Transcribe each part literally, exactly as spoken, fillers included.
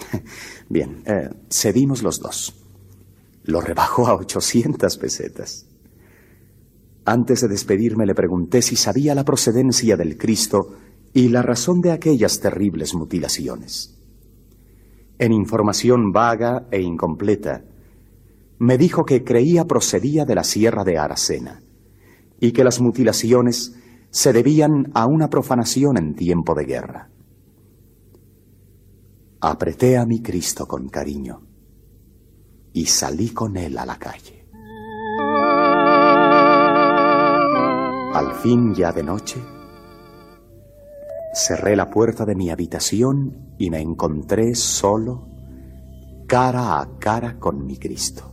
Bien, eh, cedimos los dos. Lo rebajó a ochocientas pesetas. Antes de despedirme le pregunté si sabía la procedencia del Cristo y la razón de aquellas terribles mutilaciones. En información vaga e incompleta, me dijo que creía procedía de la sierra de Aracena y que las mutilaciones se debían a una profanación en tiempo de guerra. Apreté a mi Cristo con cariño y salí con él a la calle. Al fin, ya de noche, cerré la puerta de mi habitación y me encontré solo, cara a cara con mi Cristo.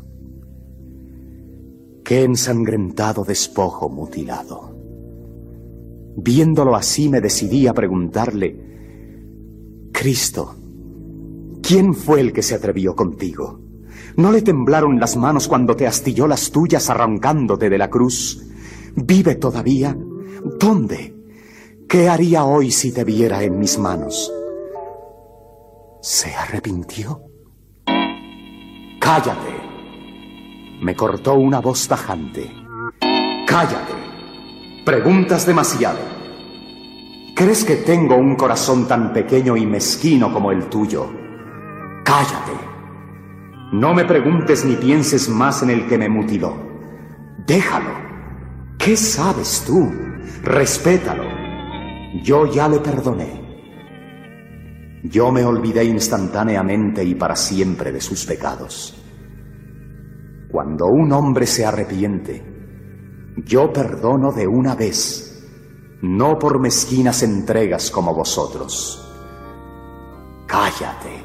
Qué ensangrentado despojo mutilado. Viéndolo así me decidí a preguntarle: Cristo, ¿quién fue el que se atrevió contigo? ¿No le temblaron las manos cuando te astilló las tuyas arrancándote de la cruz? ¿Vive todavía? ¿Dónde? ¿Qué haría hoy si te viera en mis manos? ¿Se arrepintió? ¡Cállate! Me cortó una voz tajante. ¡Cállate! Preguntas demasiado. ¿Crees que tengo un corazón tan pequeño y mezquino como el tuyo? ¡Cállate! No me preguntes ni pienses más en el que me mutiló. Déjalo. ¿Qué sabes tú? Respétalo. Yo ya le perdoné. Yo me olvidé instantáneamente y para siempre de sus pecados. Cuando un hombre se arrepiente, yo perdono de una vez, no por mezquinas entregas como vosotros. Cállate.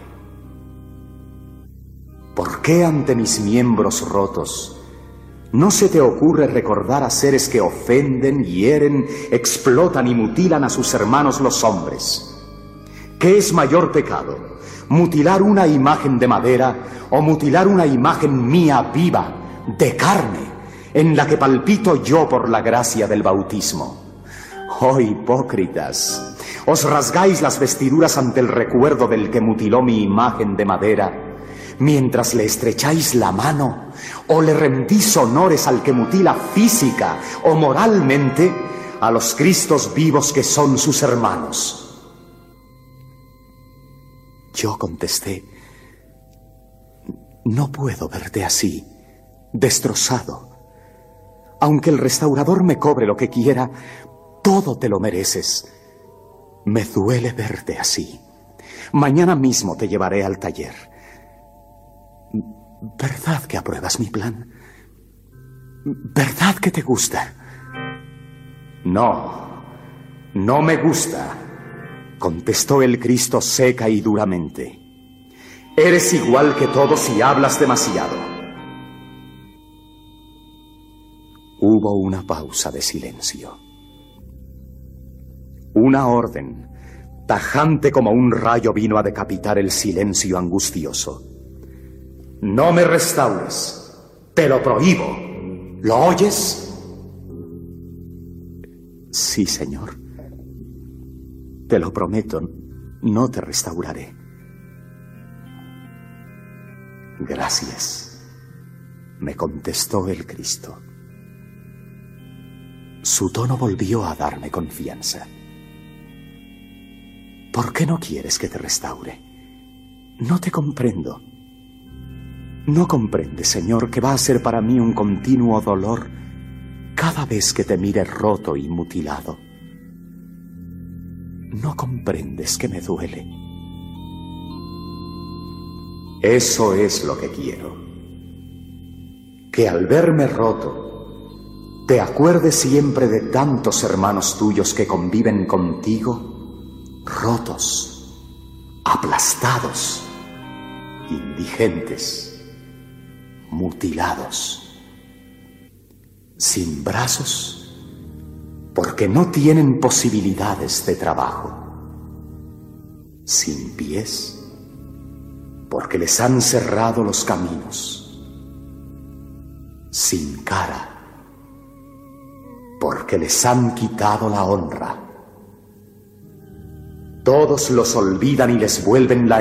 ¿Por qué ante mis miembros rotos no se te ocurre recordar a seres que ofenden, hieren, explotan y mutilan a sus hermanos los hombres? ¿Qué es mayor pecado? ¿Mutilar una imagen de madera o mutilar una imagen mía viva, de carne, en la que palpito yo por la gracia del bautismo? ¡Oh, hipócritas! Os rasgáis las vestiduras ante el recuerdo del que mutiló mi imagen de madera, mientras le estrecháis la mano o le rendís honores al que mutila física o moralmente a los Cristos vivos que son sus hermanos. Yo contesté: no puedo verte así, destrozado. Aunque el restaurador me cobre lo que quiera, todo te lo mereces. Me duele verte así. Mañana mismo te llevaré al taller. ¿Verdad que apruebas mi plan? ¿Verdad que te gusta? No, no me gusta, contestó el Cristo seca y duramente. Eres igual que todos y hablas demasiado. Hubo una pausa de silencio. Una orden, tajante como un rayo, vino a decapitar el silencio angustioso. No me restaures, te lo prohíbo. ¿Lo oyes? Sí, Señor. Te lo prometo, no te restauraré. Gracias, me contestó el Cristo. Su tono volvió a darme confianza. ¿Por qué no quieres que te restaure? No te comprendo. ¿No comprendes, Señor, que va a ser para mí un continuo dolor cada vez que te mire roto y mutilado? ¿No comprendes que me duele? Eso es lo que quiero. Que al verme roto, te acuerdes siempre de tantos hermanos tuyos que conviven contigo, rotos, aplastados, indigentes, mutilados, sin brazos, porque no tienen posibilidades de trabajo, sin pies, porque les han cerrado los caminos, sin cara, porque les han quitado la honra. Todos los olvidan y les vuelven la